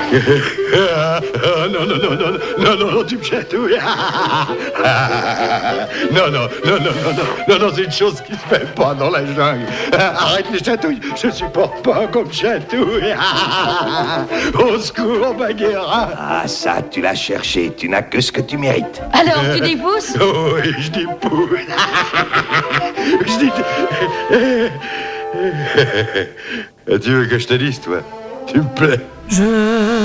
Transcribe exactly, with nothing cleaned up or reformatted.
Non, non, non, non, non, non, non, tu me chatouilles. Non, non, non, non, non, non, non, non, c'est une chose qui se fait pas dans la jungle. Arrête les chatouilles, je supporte pas qu'on me chatouille. Au secours, Bagheera. Ah, ça, tu l'as cherché, tu n'as que ce que tu mérites. Alors, tu dis pouce? Oh oui, je dis pouce. Je dis... Tu veux que je te dise, toi? Tu me plais. Je